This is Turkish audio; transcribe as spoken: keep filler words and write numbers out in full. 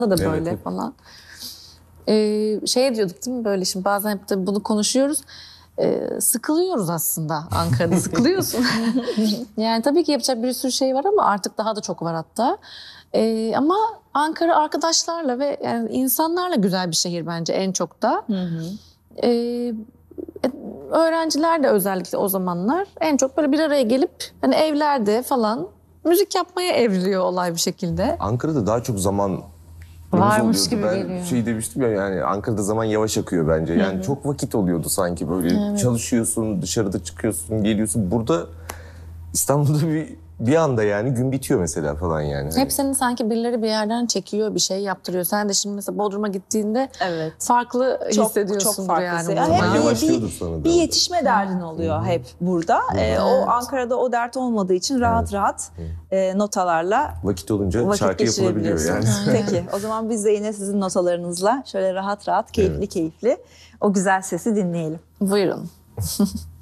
da böyle Evet, evet. falan. Ee, şey diyorduk değil mi böyle, şimdi bazen hep de bunu konuşuyoruz. Ee, sıkılıyoruz aslında Ankara'da, sıkılıyorsun. Yani tabii ki yapacak bir sürü şey var ama artık daha da çok var hatta. Ee, ama Ankara arkadaşlarla ve yani insanlarla güzel bir şehir bence en çok da. Hı hı. Ee, öğrenciler de özellikle o zamanlar en çok böyle bir araya gelip hani evlerde falan müzik yapmaya evriliyor olay bir şekilde. Ankara'da daha çok zaman Varmış gibi ben geliyor. şey demiştim ya, yani Ankara'da zaman yavaş akıyor bence. Yani Hı-hı. çok vakit oluyordu sanki böyle. Evet. Çalışıyorsun, dışarıda çıkıyorsun, geliyorsun. Burada İstanbul'da bir bir anda yani gün bitiyor mesela falan yani. Hep seni sanki birileri bir yerden çekiyor, bir şey yaptırıyor. Sen de şimdi mesela Bodrum'a gittiğinde Evet. farklı Çok, hissediyorsundur çok farklı. yani. Yani Zaman hep yavaşlıyordur bir, sana da bir orada. yetişme derdin oluyor hep burada. Ee, o Evet. Ankara'da o dert olmadığı için rahat Evet. rahat e, notalarla Vakit olunca vakit şarkı yapılabiliyor yani. geçirebiliyorsun. Peki, o zaman biz de yine sizin notalarınızla şöyle rahat rahat, keyifli Evet. keyifli o güzel sesi dinleyelim. Buyurun.